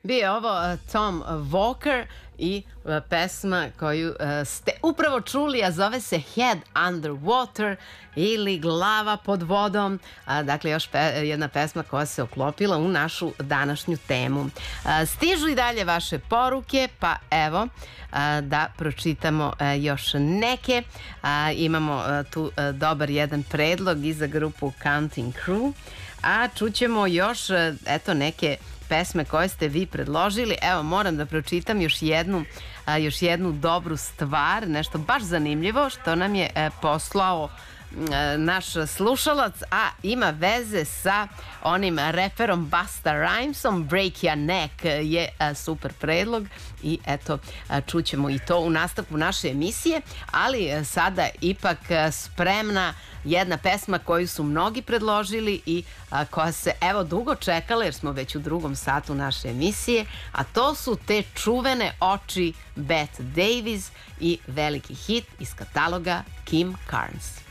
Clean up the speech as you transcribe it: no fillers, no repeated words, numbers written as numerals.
Bio je ovo Tom Walker i pesma koju ste upravo čuli, a zove se Head Under Water ili Glava pod vodom. Dakle, još jedna pesma koja se uklopila u našu današnju temu. Stižu i dalje vaše poruke, pa evo da pročitamo još neke. Imamo tu dobar jedan predlog i za grupu Counting Crew, a čućemo još neke pesme koje ste vi predložili. Evo, moram da pročitam još jednu dobru stvar, nešto baš zanimljivo što nam je poslao naš slušalac, a ima veze sa onim reperom Busta Rhymesom. Break Your Neck je super predlog i eto, čućemo i to u nastavku naše emisije, ali sada ipak spremna jedna pesma koju su mnogi predložili i koja se evo dugo čekala jer smo već u drugom satu naše emisije, a to su te čuvene oči Bette Davis i veliki hit iz kataloga Kim Carnes.